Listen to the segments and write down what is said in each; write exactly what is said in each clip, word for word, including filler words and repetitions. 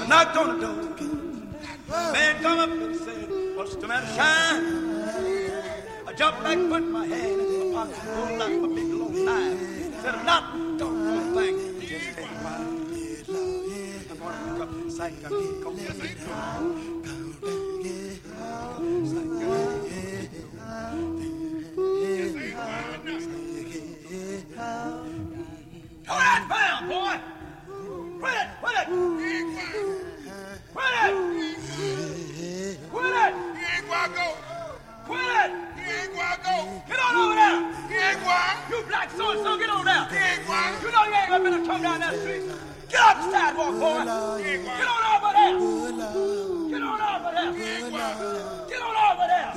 knocked on the door. Man come up and said, what's the matter, Shine? I jumped back, put my hand in my pocket, pulled out my big long knife. Said, I'm not doggone thing. Just take a while. I'm going to pick up the sack. I'm going to get it. Throw that pound, boy! Quit it! Quit it! Quit it! Quit it! He ain't gonna go. Quit it! He ain't gonna go. Get on over there! He ain't gonna. You black so-and-so, get on there! He ain't gonna. You know you ain't gonna come down that street. Get off the sidewalk, boy! Get on over there! Get on over there! Get on over there!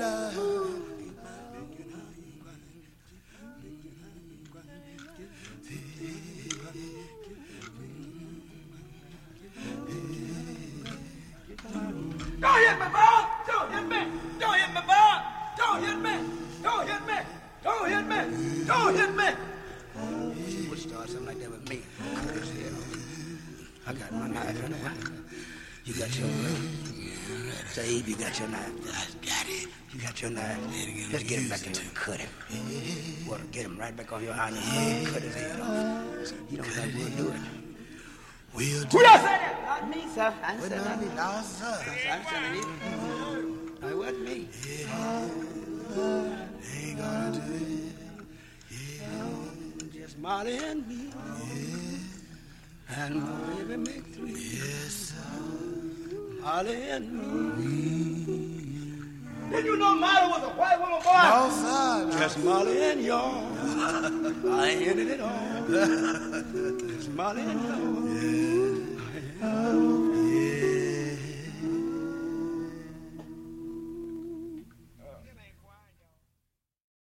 Don't hit me, boy! Don't hit me! Don't hit me, boy! Don't hit me! Don't hit me! Don't hit me! Don't hit me! You would start something like that with me. I got my knife in there. You got your knife. Save, you got your knife. I got it. You got your knife. Let's get him back in there and cut him. Well, get him right back on your hind and cut his head off. You don't think we'll do it. We'll do Who else said that? Not me, sir. I What said not that. me? No, sir. I'm telling you. No, it wasn't me. Yeah. Ain't gonna do it. Yeah. Just Molly and me. Yeah. And my baby make three. Yes, sir. Molly and me. Did you know Molly was a white woman, boy? No, sir. Just Molly and y'all. I ended it all. Just Molly and y'all. Yeah.